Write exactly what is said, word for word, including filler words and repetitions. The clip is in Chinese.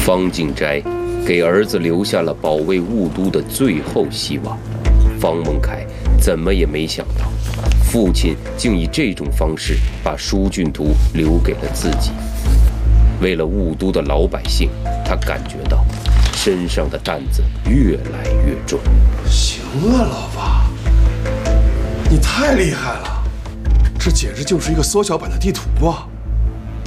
方静斋给儿子留下了保卫雾都的最后希望。方孟凯怎么也没想到，父亲竟以这种方式把舒俊图留给了自己。为了雾都的老百姓，他感觉到身上的担子越来越重。 行啊，老爸，你太厉害了，这简直就是一个缩小版的地图啊！